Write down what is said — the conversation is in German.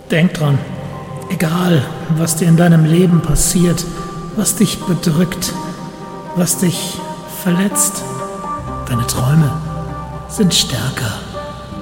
Denk dran, egal was dir in deinem Leben passiert, was dich bedrückt, was dich verletzt, deine Träume sind stärker